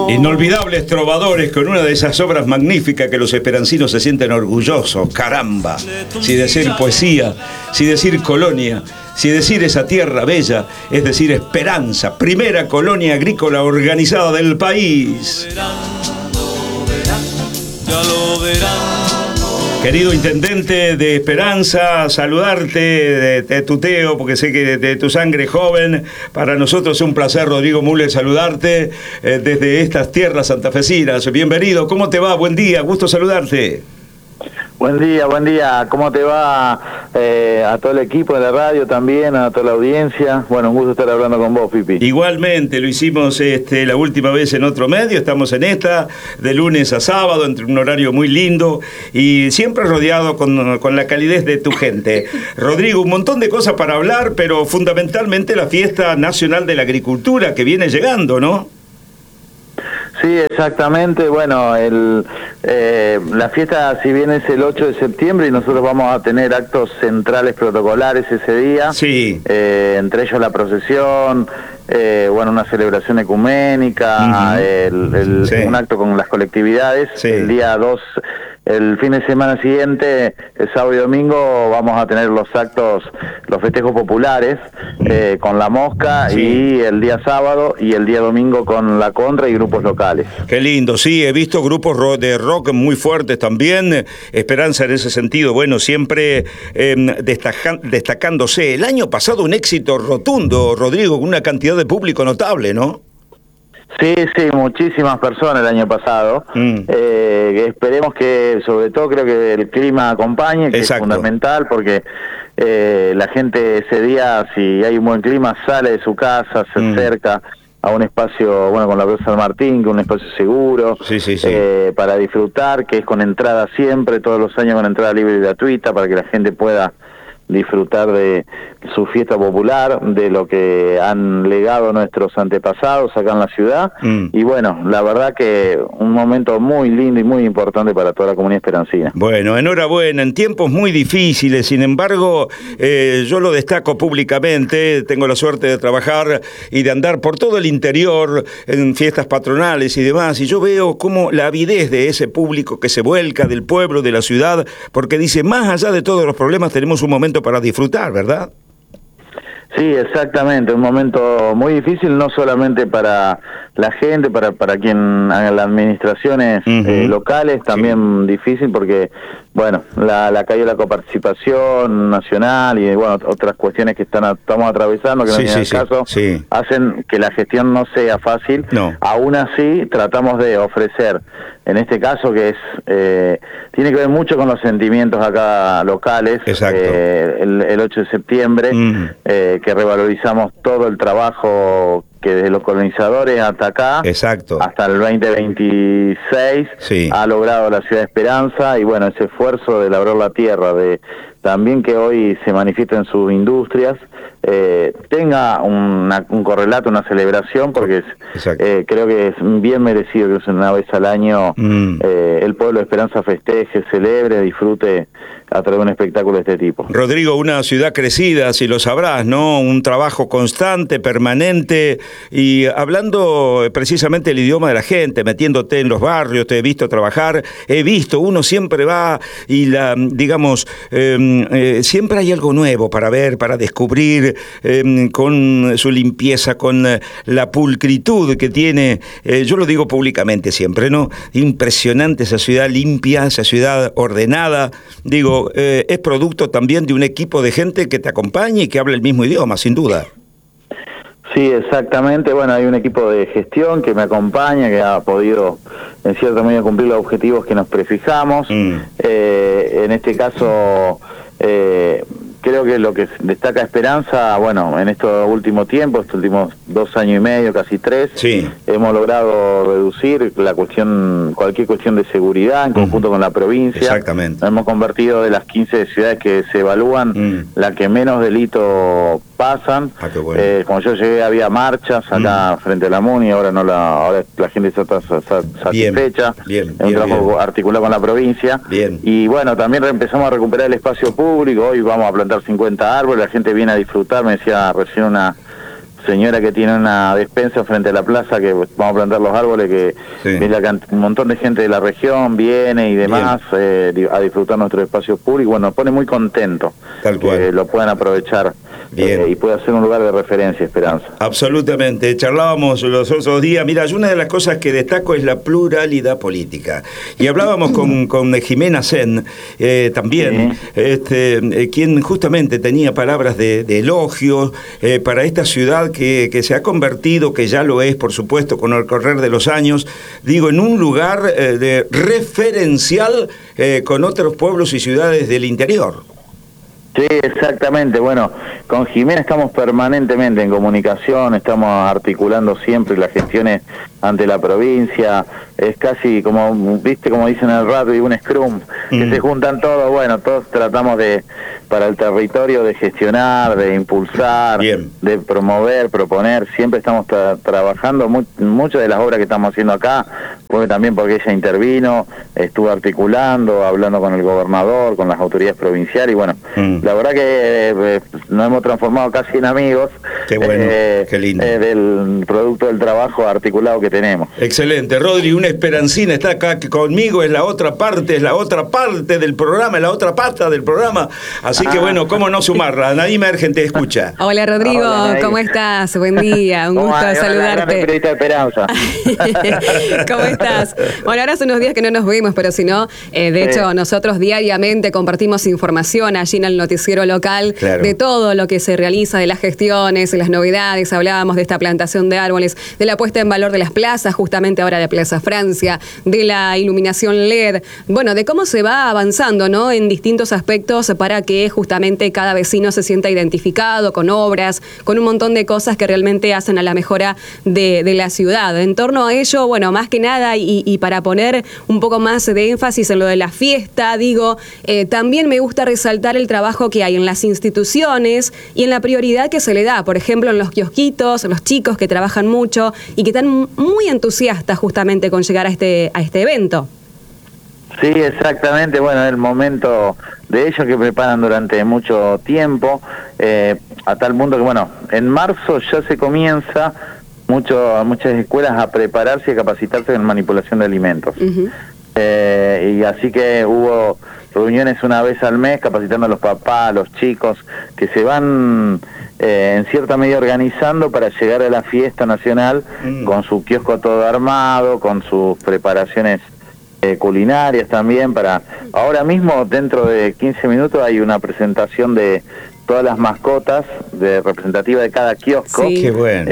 Inolvidables trovadores con una de esas obras magníficas que los esperancinos se sienten orgullosos. Caramba, si decir poesía, si decir colonia, si decir esa tierra bella, es decir Esperanza, primera colonia agrícola organizada del país. Ya lo verán. Querido intendente de Esperanza, saludarte, te tuteo porque sé que de tu sangre joven. Para nosotros es un placer, Rodrigo Müller, saludarte desde estas tierras santafesinas. Bienvenido, ¿cómo te va? Buen día, gusto saludarte. Buen día, ¿cómo te va? A todo el equipo de la radio también, a toda la audiencia. Bueno, un gusto estar hablando con vos, Pipi. Igualmente, lo hicimos la última vez en otro medio, estamos en esta, de lunes a sábado, entre un horario muy lindo y siempre rodeado con la calidez de tu gente. Rodrigo, un montón de cosas para hablar, pero fundamentalmente la Fiesta Nacional de la Agricultura que viene llegando, ¿no? Sí, exactamente. Bueno, la fiesta, si bien es el 8 de septiembre, y nosotros vamos a tener actos centrales protocolares ese día, sí. Entre ellos la procesión, una celebración ecuménica, sí. Un acto con las colectividades, sí. El día 2... El fin de semana siguiente, el sábado y domingo, vamos a tener los actos, los festejos populares, con la mosca, sí. Y el día sábado y el día domingo con la contra y grupos locales. Qué lindo, sí, he visto grupos de rock muy fuertes también, Esperanza en ese sentido, bueno, siempre destacándose. El año pasado un éxito rotundo, Rodrigo, con una cantidad de público notable, ¿no? Sí, muchísimas personas el año pasado. Esperemos que, sobre todo, creo que el clima acompañe, que exacto. Es fundamental, porque la gente ese día, si hay un buen clima, sale de su casa, se acerca a un espacio, con la Plaza San Martín, que es un espacio seguro, sí. Para disfrutar, que es con entrada siempre, todos los años con entrada libre y gratuita, para que la gente pueda disfrutar de su fiesta popular, de lo que han legado nuestros antepasados acá en la ciudad, y bueno, la verdad que un momento muy lindo y muy importante para toda la comunidad esperancina. Bueno, enhorabuena, en tiempos muy difíciles, sin embargo, yo lo destaco públicamente, tengo la suerte de trabajar y de andar por todo el interior, en fiestas patronales y demás, y yo veo como la avidez de ese público que se vuelca del pueblo, de la ciudad, porque dice, más allá de todos los problemas, tenemos un momento para disfrutar, ¿verdad? Sí, exactamente, un momento muy difícil, no solamente para la gente, para quien haga las administraciones locales, también sí. Difícil porque, la caída de la coparticipación nacional y, otras cuestiones que estamos atravesando, que no tienen el caso, hacen que la gestión no sea fácil. No. Aún así, tratamos de ofrecer, en este caso, que tiene que ver mucho con los sentimientos acá locales. Exacto. El 8 de septiembre, que revalorizamos todo el trabajo que desde los colonizadores hasta acá, exacto. Hasta el 2026, sí. Ha logrado la ciudad de Esperanza, y ese esfuerzo de labrar la tierra, de también que hoy se manifiesta en sus industrias, tenga un correlato, una celebración, porque creo que es bien merecido que una vez al año el pueblo de Esperanza festeje, celebre, disfrute a través de un espectáculo de este tipo. Rodrigo, una ciudad crecida, si lo sabrás, ¿no? Un trabajo constante, permanente, y hablando precisamente el idioma de la gente, metiéndote en los barrios, te he visto trabajar, uno siempre va y siempre hay algo nuevo para ver, para descubrir, con su limpieza, con la pulcritud que tiene, yo lo digo públicamente siempre, ¿no? Impresionante esa ciudad limpia, esa ciudad ordenada, es producto también de un equipo de gente que te acompaña y que habla el mismo idioma, sin duda. Sí, exactamente. Hay un equipo de gestión que me acompaña, que ha podido, en cierta medida, cumplir los objetivos que nos prefijamos. En este caso, creo que lo que destaca Esperanza, en estos últimos tiempos, estos últimos 2 años y medio, casi 3, sí. Hemos logrado reducir cualquier cuestión de seguridad en conjunto con la provincia. Exactamente. Nos hemos convertido de las 15 ciudades que se evalúan, la que menos delito pasan. Qué bueno. Cuando yo llegué había marchas acá frente a la MUNI, ahora la gente está satisfecha. Bien, un trabajo articulado con la provincia. Bien. Y también empezamos a recuperar el espacio público. Hoy vamos a plantar 50 árboles, la gente viene a disfrutar. Me decía recién una señora que tiene una despensa frente a la plaza, que vamos a plantar los árboles, que un montón de gente de la región viene y demás a disfrutar nuestros espacios públicos. Bueno, nos pone muy contentos que lo puedan aprovechar y pueda ser un lugar de referencia, Esperanza. Absolutamente. Charlábamos los otros días. Mira, una de las cosas que destaco es la pluralidad política. Y hablábamos con Jimena Sen, también, quien justamente tenía palabras de elogio para esta ciudad que se ha convertido, que ya lo es, por supuesto, con el correr de los años, digo, en un lugar de referencial con otros pueblos y ciudades del interior. Sí, exactamente. Bueno, con Jimena estamos permanentemente en comunicación, estamos articulando siempre las gestiones ante la provincia. Es casi como, viste, como dicen en el rugby, un scrum, que se juntan todos. Bueno, todos tratamos para el territorio, de gestionar, de impulsar, de promover, proponer. Siempre estamos trabajando muchas de las obras que estamos haciendo acá, también porque ella intervino, estuvo articulando, hablando con el gobernador, con las autoridades provinciales, y bueno, la verdad que nos hemos transformado casi en amigos. Qué bueno, qué lindo. Del producto del trabajo articulado que tenemos. Excelente. Rodri, una esperancina está acá conmigo, es la otra parte del programa, es la otra pata del programa, así que bueno, ¿cómo no sumarla? Nadie Emergen te escucha. Hola Rodrigo, hola, ¿cómo estás? Buen día, un gusto saludarte. La Esperanza. ¿Cómo estás? Bueno, ahora hace unos días que no nos vimos, pero si no, de hecho nosotros diariamente compartimos información allí en el noticiero local de todo lo que se realiza, de las gestiones, de las novedades. Hablábamos de esta plantación de árboles, de la puesta en valor de las plazas, justamente ahora de Plaza Francia, de la iluminación LED, bueno, de cómo se va avanzando, ¿no?, en distintos aspectos para que justamente cada vecino se sienta identificado con obras, con un montón de cosas que realmente hacen a la mejora de la ciudad. En torno a ello, bueno, más que nada y para poner un poco más de énfasis en lo de la fiesta, digo, también me gusta resaltar el trabajo que hay en las instituciones y en la prioridad que se le da, por ejemplo, en los kiosquitos, los chicos que trabajan mucho y que están muy entusiastas justamente con llegar a este evento. Sí, exactamente. Bueno, es el momento de ellos que preparan durante mucho tiempo, a tal punto que, bueno, en marzo ya se comienza muchas escuelas a prepararse y a capacitarse en manipulación de alimentos. Y así que hubo reuniones una vez al mes capacitando a los papás, a los chicos, que se van en cierta medida organizando para llegar a la fiesta nacional con su kiosco todo armado, con sus preparaciones culinarias también. Ahora mismo, dentro de 15 minutos, hay una presentación de todas las mascotas representativas de cada kiosco. Sí. Qué bueno.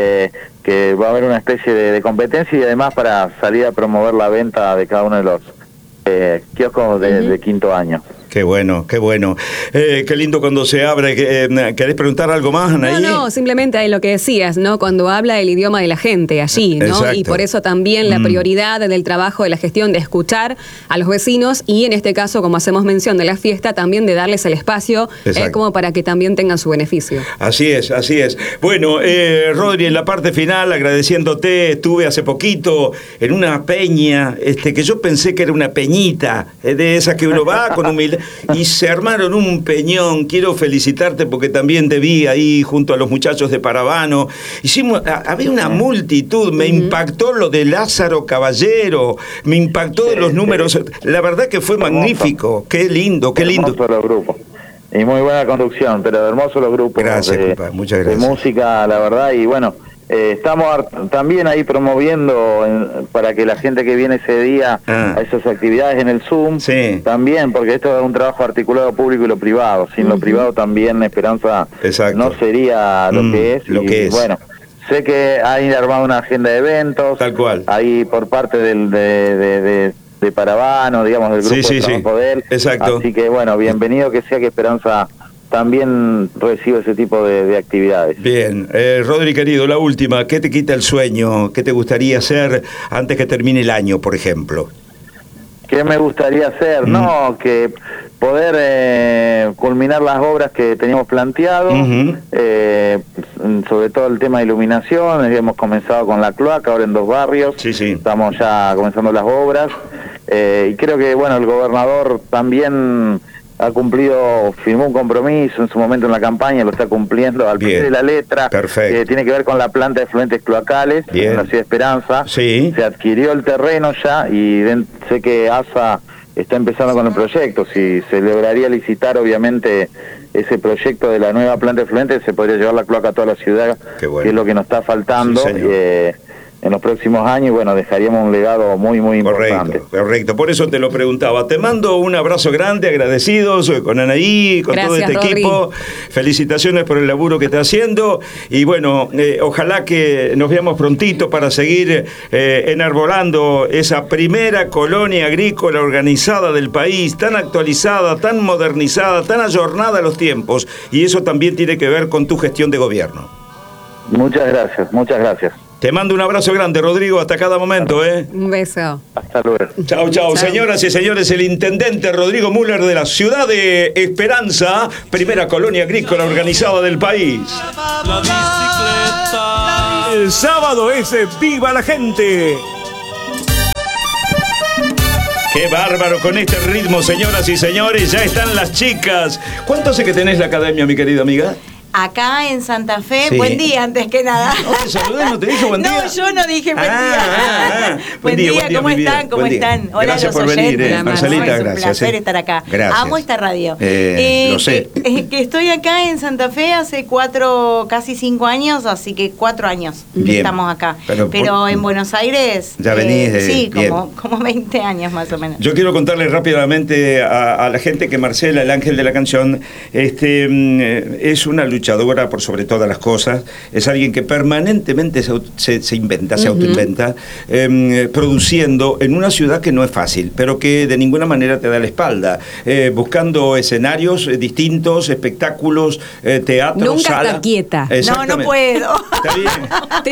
Que va a haber una especie de competencia y además para salir a promover la venta de cada uno de los kioscos de quinto año. Qué bueno, qué bueno. Qué lindo cuando se abre. ¿Querés preguntar algo más, Anaí? No, simplemente lo que decías, ¿no? Cuando habla el idioma de la gente allí, ¿no? Exacto. Y por eso también la prioridad del trabajo de la gestión de escuchar a los vecinos y en este caso, como hacemos mención de la fiesta, también de darles el espacio como para que también tengan su beneficio. Así es, así es. Bueno, Rodri, en la parte final, agradeciéndote, estuve hace poquito en una peña, que yo pensé que era una peñita, de esas que uno va con humildad, y se armaron un peñón. Quiero felicitarte porque también te vi ahí junto a los muchachos de Paravano. Había una multitud, me impactó lo de Lázaro Caballero, me impactó de los números, la verdad que fue magnífico, qué lindo, qué lindo. Hermoso los grupos. Y muy buena conducción, pero hermosos los grupos. Gracias, compa, muchas gracias. De música, la verdad, y bueno, estamos también ahí promoviendo para que la gente que viene ese día a esas actividades en el Zoom, también, porque esto es un trabajo articulado público y lo privado. Sin lo privado también Esperanza no sería lo que es. Bueno, sé que hay armado una agenda de eventos, tal cual, ahí por parte de Paravano, digamos, del grupo de Trabajo de él. Exacto. Así que bueno, bienvenido que sea, que Esperanza también recibe ese tipo de actividades. Bien, Rodri querido, la última, ¿qué te quita el sueño? ¿Qué te gustaría hacer antes que termine el año, por ejemplo? ¿Qué me gustaría hacer? No, que poder culminar las obras que teníamos planteado, sobre todo el tema de iluminación. Habíamos comenzado con la cloaca, ahora en 2 barrios, estamos ya comenzando las obras, y creo que bueno, el gobernador también ha cumplido, firmó un compromiso en su momento en la campaña, lo está cumpliendo al pie de la letra. Perfecto. Tiene que ver con la planta de efluentes cloacales en la ciudad de Esperanza. Sí. Se adquirió el terreno ya y sé que ASA está empezando con el proyecto. Si se lograría licitar, obviamente, ese proyecto de la nueva planta de efluentes, se podría llevar la cloaca a toda la ciudad, bueno, que es lo que nos está faltando. Sí, en los próximos años, bueno, dejaríamos un legado muy, muy importante. Correcto, por eso te lo preguntaba. Te mando un abrazo grande, agradecidos con Anaí, con todo este equipo. Felicitaciones por el laburo que está haciendo. Y bueno, ojalá que nos veamos prontito para seguir enarbolando esa primera colonia agrícola organizada del país, tan actualizada, tan modernizada, tan ayornada a los tiempos. Y eso también tiene que ver con tu gestión de gobierno. Muchas gracias, muchas gracias. Te mando un abrazo grande, Rodrigo, hasta cada momento, Un beso. Hasta luego. Chau. Señoras y señores, el intendente Rodrigo Müller de la ciudad de Esperanza, primera colonia agrícola organizada del país. El sábado es Viva la Gente. ¡Qué bárbaro con este ritmo, señoras y señores! Ya están las chicas. ¿Cuánto hace que tenés la academia, mi querida amiga? Acá en Santa Fe, buen día antes que nada. ¿No te saludé? ¿No te dije buen día? No, yo no dije buen día. Buen día, ¿cómo están? ¿Cómo están? Hola, gracias los por oyentes. venir, Marcelita, es un gracias. placer estar acá. Gracias. Amo esta radio. Lo sé. Que estoy acá en Santa Fe hace casi 5 años, así que 4 años que estamos acá. Pero en Buenos Aires... Ya venís sí, como 20 años más o menos. Yo quiero contarle rápidamente a la gente que Marcela, el ángel de la canción, es una luchadora por sobre todas las cosas, es alguien que permanentemente se inventa, se autoinventa, produciendo en una ciudad que no es fácil, pero que de ninguna manera te da la espalda, buscando escenarios distintos, espectáculos, teatro, nunca sala. Está quieta. No puedo. Está bien.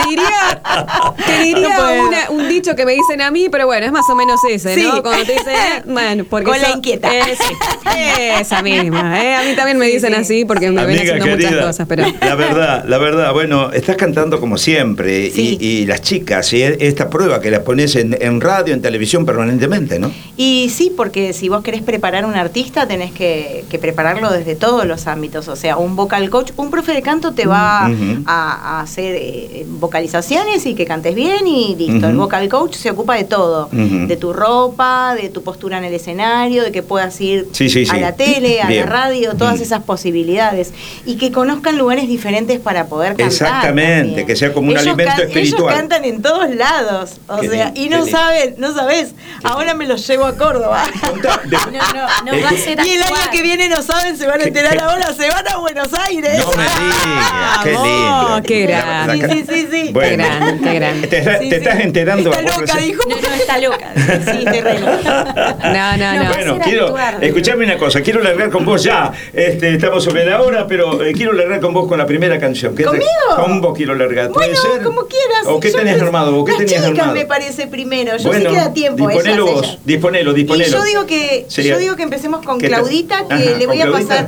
Te diría un dicho que me dicen a mí, pero bueno, es más o menos ese, ¿no? Cuando te dicen, bueno, porque con la inquieta. Esa misma, A mí también me dicen así porque me ven haciendo muchas cosas, pero... La verdad, bueno, estás cantando como siempre, y las chicas, y esta prueba que la pones en radio, en televisión permanentemente, ¿no? Y sí, porque si vos querés preparar un artista, tenés que prepararlo desde todos los ámbitos. O sea, un vocal coach, un profe de canto te va a hacer vocalizaciones y que cantes bien y listo. El vocal coach se ocupa de todo, de tu ropa, de tu postura en el escenario, de que puedas ir a la tele, a la radio, todas esas posibilidades. Y que conozcan lugares diferentes para poder cantar. Exactamente, también. Que sea como un alimento espiritual. Ellos cantan en todos lados, y no sabes, ahora me los llevo a Córdoba. No va a ser y el año que viene no saben, se van a enterar ahora, se van a Buenos Aires. No me digas, qué lindo. Qué grande. Sí. Bueno, qué grande. Te estás enterando. Está loca, dijo. No, está loca. Sí, estoy re loca. No. Bueno, escuchame una cosa, quiero largar con vos ya. Estamos sobre la hora, pero quiero largar con vos con la primera canción. ¿Conmigo? Con vos quiero largar. Bueno, como quieras. ¿O qué tenés armado? ¿O qué tenías armado? Me parece primero. Yo sé que da tiempo. Disponelo vos. Disponelo. Y yo digo que empecemos con Claudita, que le voy a pasar.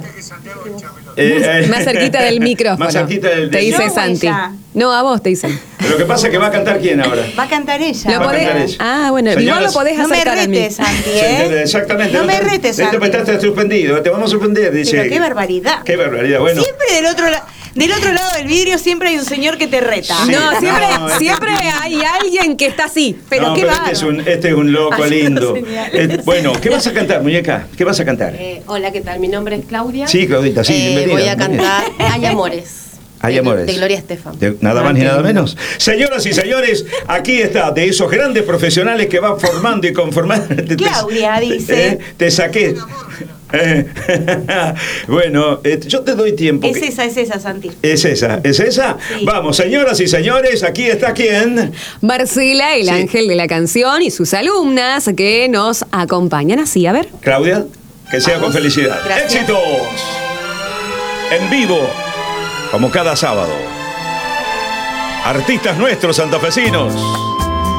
Más cerquita del micrófono. Más cerquita del te dice Santi. No, a vos te dicen. Lo que pasa es que va a cantar quién ahora. Va a cantar ella. ¿Lo podés? Bueno, señoras, igual lo podés acercar a mí. No me retes, Santi, Exactamente. No me retes, Santi. Estás suspendido, te vamos a suspender, dice. Pero qué barbaridad. Qué barbaridad, bueno. Siempre del otro lado del vidrio siempre hay un señor que te reta. Sí. Siempre hay alguien que está así. Pero qué va. Este es un loco lindo. Bueno, ¿qué vas a cantar, muñeca? ¿Qué vas a cantar? Hola, ¿qué tal? Mi nombre es Claudia. Sí, Claudita, sí, bienvenida. Voy a cantar Hay Amores. Hay Amores. De Gloria Estefan. Nada más ni nada menos. Señoras y señores, aquí está, de esos grandes profesionales que van formando y conformando. Claudia dice. Te saqué. Bueno, yo te doy tiempo. Es esa, Santi. ¿Es esa? Sí. Vamos, señoras y señores, aquí está ¿quién? Marcela, el ángel de la canción, y sus alumnas que nos acompañan así. A ver. Claudia, que sea con felicidad. Gracias. ¡Éxitos! En vivo, como cada sábado. Artistas nuestros santafesinos.